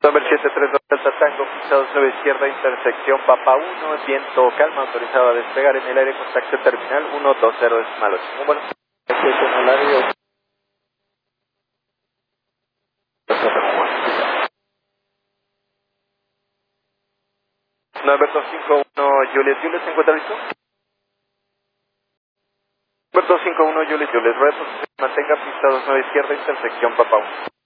Number 732 Delta Tango, pista 29 izquierda, intersección Papa 1, viento calma, autorizado a despegar en el aire, contacto terminal 120 decimal 8. Muy bueno. Norberto 51 Juliet, Juliet, ¿se encuentra listo? Norberto 51 Juliet, Juliet, mantenga pista 29 izquierda, intersección Papa 1.